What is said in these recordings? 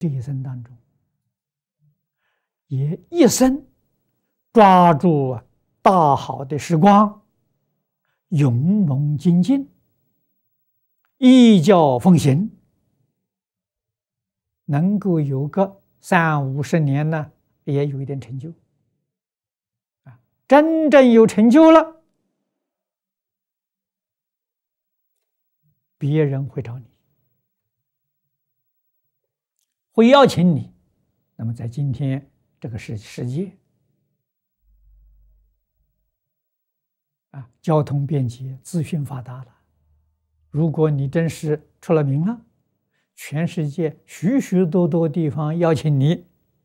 这一生当中，也一生抓住大好的时光，勇猛精进，依教奉行，能够有个30-50年呢，也有一点成就啊，真正有成就了，别人会找你，会邀请你。那么在今天这个世界啊，交通便捷，资讯发达了，如果你真是出了名了，全世界许许多多地方邀请你，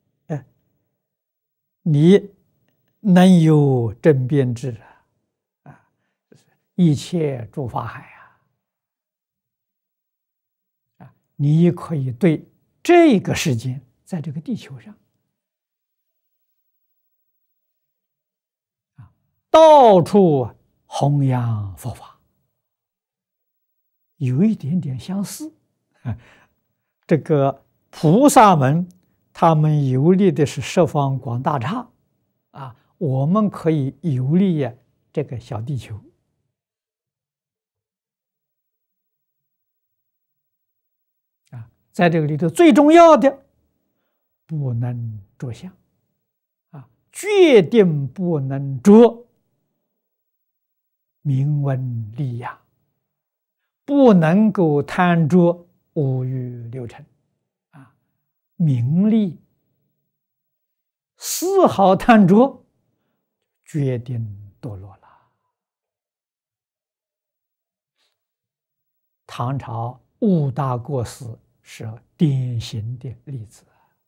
你能有正辩智啊，一切诸法海啊，你可以对这个世界，在这个地球上到处弘扬佛法，有一点点相似。这个菩萨们，他们游历的是十方广大刹啊，我们可以游历这个小地球啊，在这个里头最重要的，不能着相啊，决定不能着名闻利养，不能够贪着五欲六尘啊，名利丝毫贪着，决定堕落了。唐朝悟大国师是典型的例子。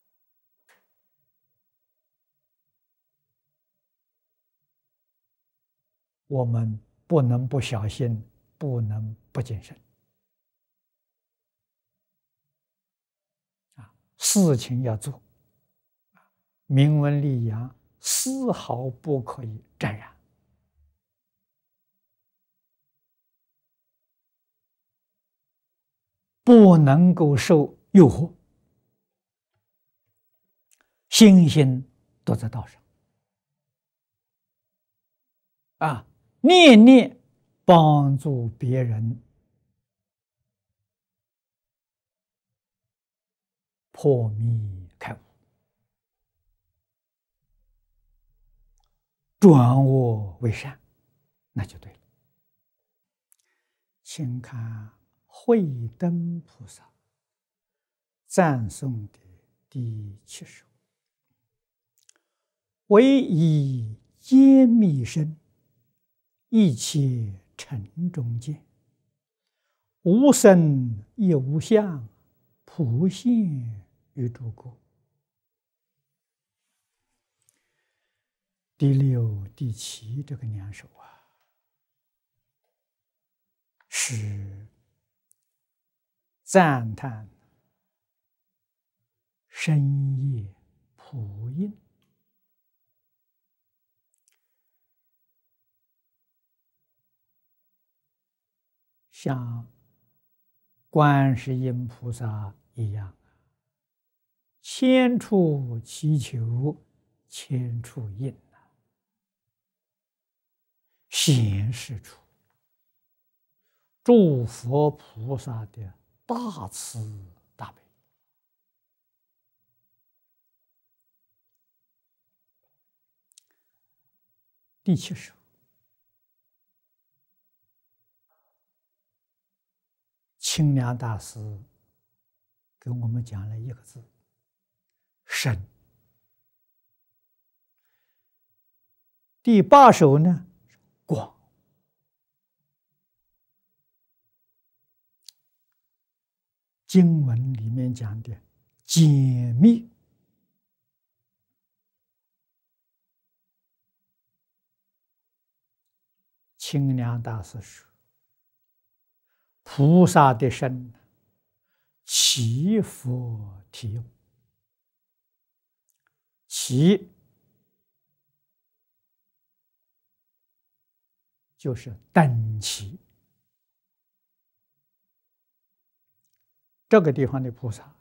我们不能不小心，不能不谨慎啊！事情要做，名闻利养丝毫不可以沾染，不能够受诱惑，心心都在道上啊！念念帮助别人破迷开悟，转恶为善，那就对了。请看慧灯菩萨赞颂的第7首：唯以揭密身，一切尘中见，无身亦无相，普现于诸国。第6、第7这个2首啊，是赞叹深夜普印，像观世音菩萨一样，千处祈求千处应显示出诸佛菩萨的大慈大悲。第7首，清凉大师跟我们讲了一个字：深。第8首呢，广。经文里面讲的解密，清凉大师说，菩萨的身齐佛体用，齐就是等齐，这个地方的菩萨